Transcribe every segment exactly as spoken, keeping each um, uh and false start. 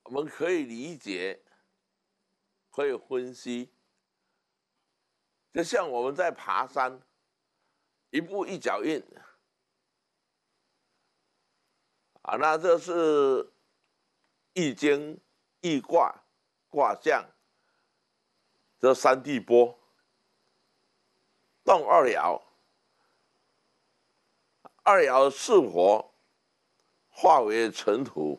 我们可以理解，可以分析，就像我们在爬山，一步一脚印啊，那这是易经、易卦、卦象，这三地波，动二爻，二爻巳火化为尘土。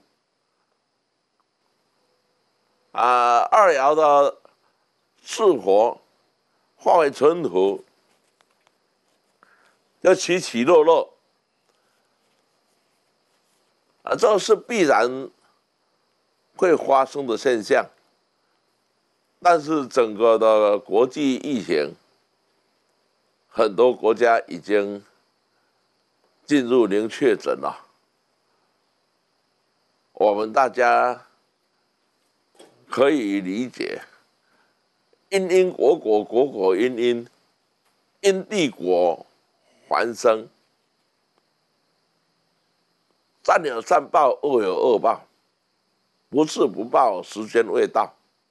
啊，二爻的巳火化为尘土，要起起落落，啊，这是必然会发生的现象。但是整个的国际疫情，很多国家已经进入零确诊了，我们大家可以理解，因因果果，果果因因，因地果还生，善有善报，恶有恶报，不是不报，时间未到。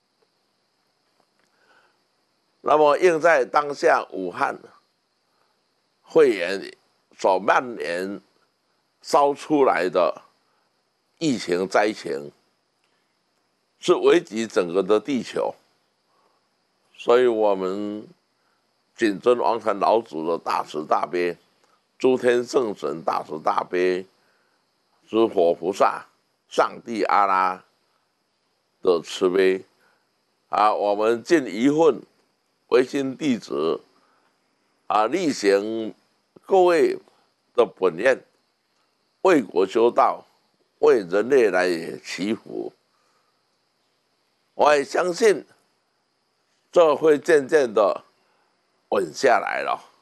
那么应在当下武汉肺炎所蔓延烧出来的疫情灾情，是危及整个的地球，所以我们谨遵王禅老祖的大慈大悲，诸天圣神大慈大悲，诸佛菩萨、上帝阿拉的慈悲啊，我们尽一份唯心弟子啊，力行各位的本愿，为国修道，为人类来祈福。我也相信，这会渐渐的稳下来了。